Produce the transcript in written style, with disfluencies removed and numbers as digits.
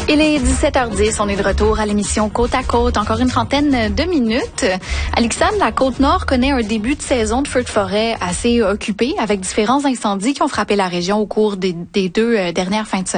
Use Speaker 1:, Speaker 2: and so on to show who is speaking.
Speaker 1: Il est 17h10, on est de retour à l'émission Côte à Côte, encore une trentaine de minutes. Alexandre, la Côte-Nord connaît un début de saison de feux de forêt assez occupé, avec différents incendies qui ont frappé la région au cours des deux dernières fins de semaine.